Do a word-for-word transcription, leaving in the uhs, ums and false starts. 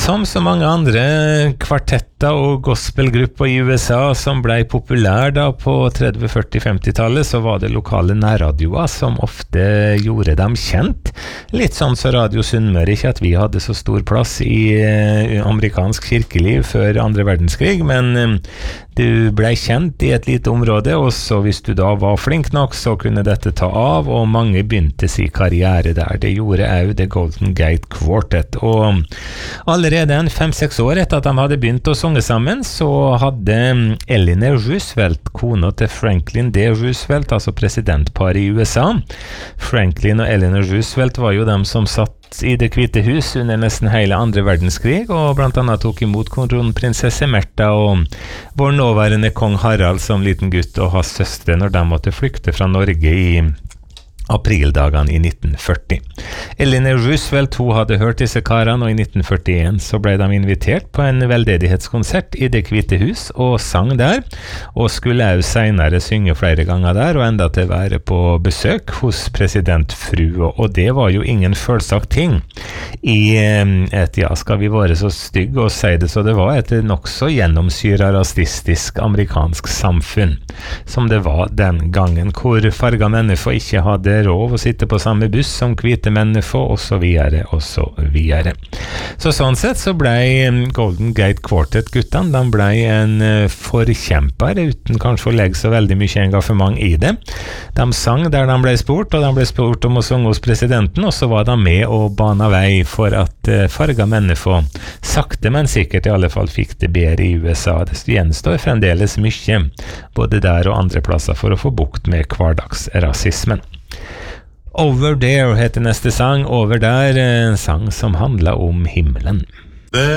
Som så mange andre kvartetter og gospelgrupper i U S A som ble populær da på tretti, førti, femti-tallet, så var det lokale nærradioer som ofte gjorde dem kjent. Litt sånn så Radio Sunnmøre, ikke at vi hadde så stor plass i eh, amerikansk kirkeliv før andre verdenskrig, men eh, du ble kjent i et lite område, og så hvis du da var flink nok, så kunne dette ta av, og mange begynte sin karriere der. Det gjorde også The Golden Gate Quartet, og allerede en fem-seks år etter at de hadde begynt å synge sammen, så hadde Eleanor Roosevelt, kona til Franklin D. Roosevelt, altså presidentparet i U S A. Franklin og Eleanor Roosevelt var jo dem som satt i Det hvite hus under nesten hele andre verdenskrig, og blant annet tok imot kronprinsesse Märtha og vår nåværende kong Harald som liten gutt og hans søstre når de måtte flykte fra Norge i aprildagene i nitten førti. Eleanor Roosevelt, hun hadde hørt disse karene, og i nitten førtien så ble de invitert på en veldedighetskonsert i Det hvite hus og sang der, og skulle også senere synge flere ganger der, og enda til være på besøk hos presidentfrua, og det var jo ingen følsomt ting i et, ja, skal vi være så stygge og si det, så det var et nokså gjennomsyret rasistisk amerikansk samfunn, som det var den gangen, hvor farga mennesker ikke hadde råd å sitte på samme buss som hvite mennesker, og så videre, og så videre. Så sånn sett så ble Golden Gate Quartet guttene, de ble en forkjemper, uten kanskje å legge så veldig mye engasjement i det. De sang der de ble spurt, og de ble spurt om å synge hos presidenten, og så var de med og bana vei for at farga mennesker sakte, men sikkert i alle fall fikk det bedre i U S A. Det gjenstår fremdeles mye, både der og andre plasser, for å få bukt med hverdagsrasismen. Over There heter neste sang, Over Der, en sang som handler om himmelen.